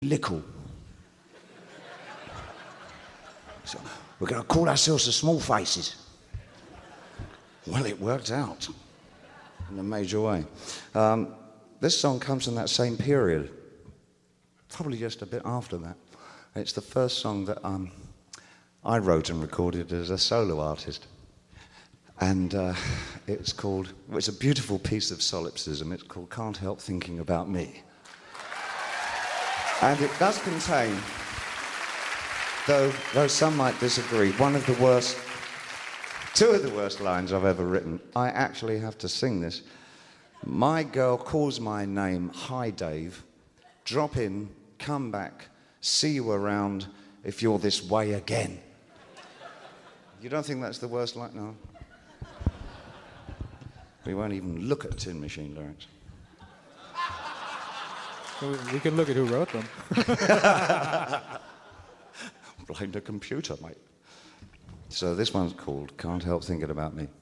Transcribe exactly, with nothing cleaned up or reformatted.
Lickle. So we're going to call ourselves the Small Faces. Well, it worked out in a major way. Um, this song comes from that same period, probably just a bit after that. It's the first song that um, I wrote and recorded as a solo artist. And uh, it's called, well, it's a beautiful piece of solipsism. It's called Can't Help Thinking About Me. And it does contain, though, though some might disagree, one of the worst, two of the worst lines I've ever written. I actually have to sing this. My girl calls my name, hi Dave, drop in, come back, see you around if you're this way again. You don't think that's the worst line? No. We won't even look at Tin Machine lyrics. We can look at who wrote them. Blame the computer, mate. So this one's called Can't Help Thinking About Me.